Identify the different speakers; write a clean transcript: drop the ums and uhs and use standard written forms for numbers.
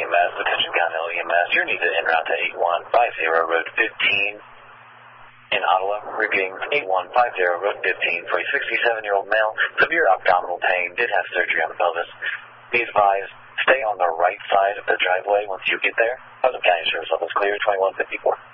Speaker 1: EMS, attention Gonell EMS. You're needed en route to 8150 Road 15 in Ottawa. Repeating 8150 Road 15 for a 67-year-old male. Severe abdominal pain. Did have surgery on the pelvis. Be advised, stay on the right side of the driveway once you get there. Hudson County Sheriff's Office clear, 2154.